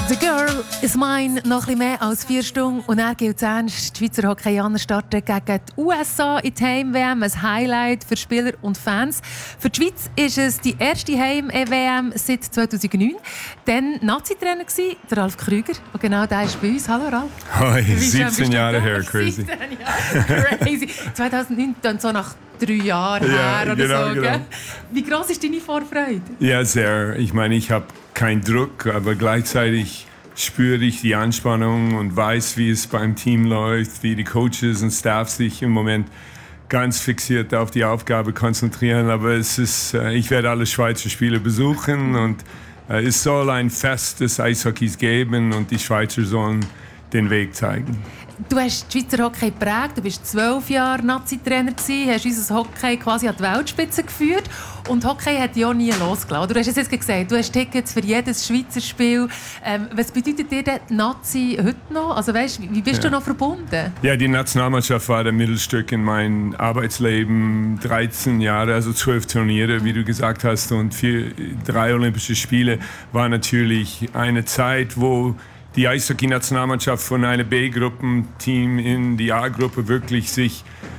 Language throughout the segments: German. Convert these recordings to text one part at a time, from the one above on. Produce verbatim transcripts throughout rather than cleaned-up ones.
The Girl is Mine, noch ein bisschen mehr als vier Stunden. Und dann gilt es ernst, die Schweizer Hockeyaner starten gegen die U S A in die Heim-W M. Ein Highlight für Spieler und Fans. Für die Schweiz ist es die erste Heim-W M seit zweitausendneun. Dann Nazi-Trainer war der Ralf Krüger. Und genau der ist bei uns. Hallo Ralf. Hi, siebzehn Jahre her, crazy. siebzehn Jahre, crazy. zweitausendneun, dann so nach drei Jahre ja, her oder genau, so. genau. Wie groß ist deine Vorfreude? Ja, sehr. Ich meine, ich habe keinen Druck, aber gleichzeitig spüre ich die Anspannung und weiß, wie es beim Team läuft, wie die Coaches und Staff sich im Moment ganz fixiert auf die Aufgabe konzentrieren. Aber es ist, ich werde alle Schweizer Spiele besuchen und es soll ein Fest des Eishockeys geben und die Schweizer sollen den Weg zeigen. Du hast die Schweizer Hockey geprägt, du warst zwölf Jahre Nazi-Trainer, hast unser Hockey quasi an die Weltspitze geführt und Hockey hat dich auch nie losgelassen. Du hast es jetzt gesagt, du hast Tickets für jedes Schweizer Spiel. Ähm, was bedeutet dir der Nazi heute noch? Also weißt, wie bist ja. du noch verbunden? Ja, die Nationalmannschaft war das Mittelstück in meinem Arbeitsleben. dreizehn Jahre, also zwölf Turniere, wie du gesagt hast, und vier, drei Olympische Spiele war natürlich eine Zeit, wo die Eishockey-Nationalmannschaft von einem B-Gruppenteam in die A-Gruppe wirklich sich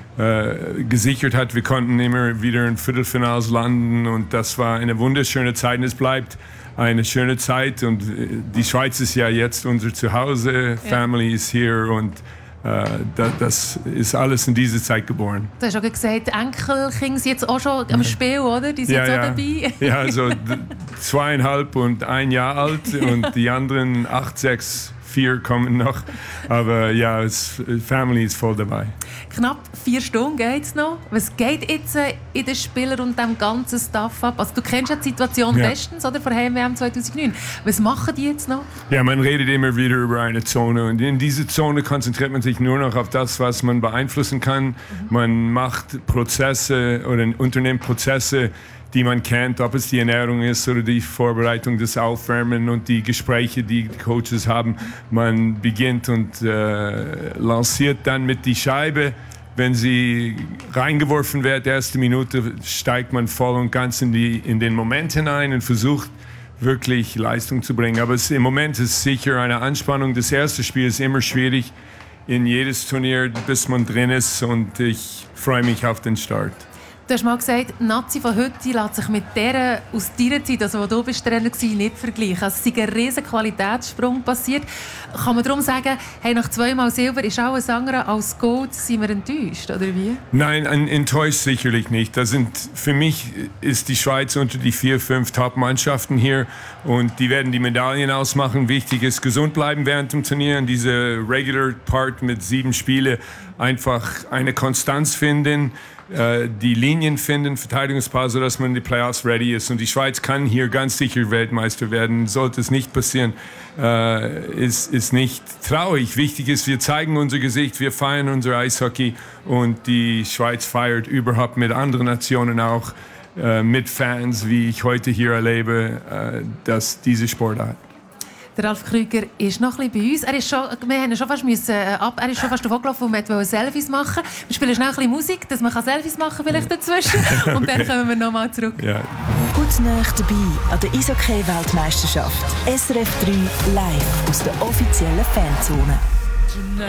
äh, gesichert hat. Wir konnten immer wieder in Viertelfinals landen und das war eine wunderschöne Zeit und es bleibt eine schöne Zeit und die Schweiz ist ja jetzt unser Zuhause, ja. Family ist hier und äh, das, das ist alles in dieser Zeit geboren. Du hast auch gesagt, Enkelkinder sind jetzt auch schon am Spiel, oder? Die sind ja, jetzt ja. auch dabei. Ja, also zweieinhalb und ein Jahr alt und die anderen acht, sechs, vier kommen noch. Aber ja, es, Family ist voll dabei. Knapp vier Stunden geht es noch. Was geht jetzt in den Spielern und dem ganzen Staff ab? Also du kennst ja die Situation ja. bestens, oder? Vor Heim-W M zweitausendneun. Was machen die jetzt noch? Ja, man redet immer wieder über eine Zone und in dieser Zone konzentriert man sich nur noch auf das, was man beeinflussen kann. Mhm. Man macht Prozesse oder unternimmt Prozesse, die man kennt, ob es die Ernährung ist oder die Vorbereitung des Aufwärmen und die Gespräche, die die Coaches haben. Man beginnt und äh, lanciert dann mit die Scheibe. Wenn sie reingeworfen wird, erste Minute, steigt man voll und ganz in, die, in den Moment hinein und versucht wirklich Leistung zu bringen. Aber es, im Moment ist sicher eine Anspannung. Das erste Spiel ist immer schwierig in jedes Turnier, bis man drin ist und ich freue mich auf den Start. Du hast mal gesagt, die Nazi von heute lässt sich mit der aus deiner Zeit, also wo du bist Trainer warst, nicht vergleichen. Also es ist ein riesiger Qualitätssprung passiert. Kann man darum sagen, hey, nach zweimal Silber ist auch ein anderer als Gold, sind wir enttäuscht, oder wie? Nein, enttäuscht sicherlich nicht. Das sind, für mich ist die Schweiz unter die vier, fünf Top-Mannschaften hier und die werden die Medaillen ausmachen. Wichtig ist, gesund bleiben während dem Turnier. Und diese Regular Part mit sieben Spielen einfach eine Konstanz finden, die Linien finden, Verteidigungspaar, sodass man in die Playoffs ready ist. Und die Schweiz kann hier ganz sicher Weltmeister werden. Sollte es nicht passieren, äh, ist, ist nicht traurig. Wichtig ist, wir zeigen unser Gesicht, wir feiern unser Eishockey und die Schweiz feiert überhaupt mit anderen Nationen auch, äh, mit Fans, wie ich heute hier erlebe, äh, dass diese Sportart. Der Ralf Krüger ist noch ein bisschen bei uns. Er ist schon, wir haben schon fast müssen, äh, ab, er ist schon fast davongelaufen und wollte Selfies machen. Wir spielen schnell ein bisschen Musik, dass man Selfies machen kann vielleicht dazwischen. Und dann kommen wir nochmal zurück. Ja. Gut nah dabei an der Eishockey-Weltmeisterschaft. S R F drei live aus der offiziellen Fanzone.